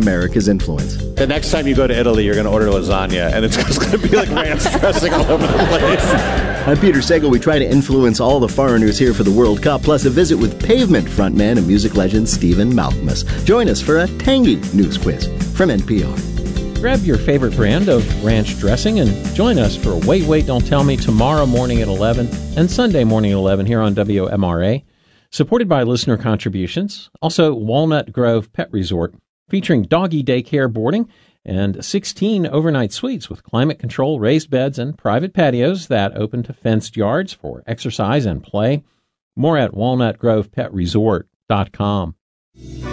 America's influence. The next time you go to Italy, you're going to order lasagna, and it's just going to be like ranch dressing all over the place. I'm Peter Sagal. We try to influence all the foreigners here for the World Cup, plus a visit with Pavement frontman and music legend Stephen Malkmus. Join us for a tangy news quiz from NPR. Grab your favorite brand of ranch dressing and join us for Wait, Don't Tell Me tomorrow morning at 11 and Sunday morning at 11 here on WMRA. Supported by listener contributions. Also, Walnut Grove Pet Resort, featuring doggy daycare boarding and 16 overnight suites with climate control, raised beds, and private patios that open to fenced yards for exercise and play. More at walnutgrovepetresort.com.